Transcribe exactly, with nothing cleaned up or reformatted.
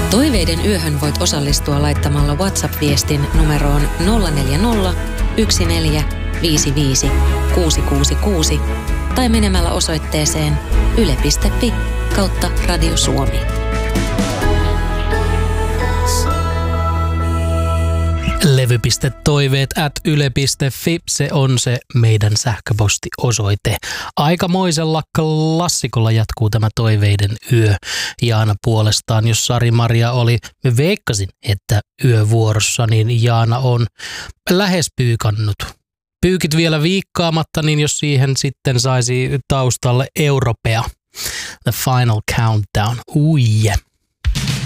Toiveiden yöhön voit osallistua laittamalla WhatsApp-viestin numeroon nolla neljä nolla, yksi neljä, viisi viisi, kuusi kuusi kuusi tai menemällä osoitteeseen yle piste fi kautta Radio Suomi. Levy.toiveet at yle piste fi, se on se meidän sähköpostiosoite. Aikamoisella klassikolla jatkuu tämä toiveiden yö. Jaana puolestaan, jos Sari-Maria oli, me veikkasin, että yövuorossa, niin Jaana on lähes pyykannut. Pyykit vielä viikkaamatta, niin jos siihen sitten saisi taustalle Europea. The Final Countdown. Uije.